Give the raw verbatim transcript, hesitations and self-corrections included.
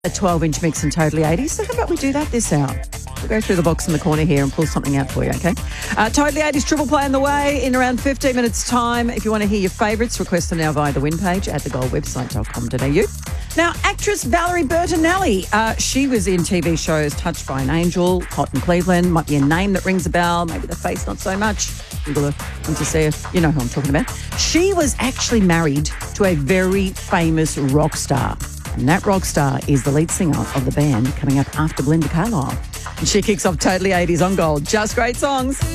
A twelve-inch mix and Totally eighties. So how about we do that this hour? We'll go through the box in the corner here and pull something out for you, okay? Uh, Totally eighties triple play on the way in around fifteen minutes' time. If you want to hear your favourites, request them now via the win page at the gold website dot com dot a u. Now, actress Valerie Bertinelli, uh, she was in T V shows Touched by an Angel, Hot in Cleveland, might be a name that rings a bell, maybe the face not so much. Google her and to see her. You know who I'm talking about. She was actually married to a very famous rock star. And that rock star is the lead singer of the band coming up after Belinda Carlisle. And she kicks off Totally eighties on Gold. Just great songs.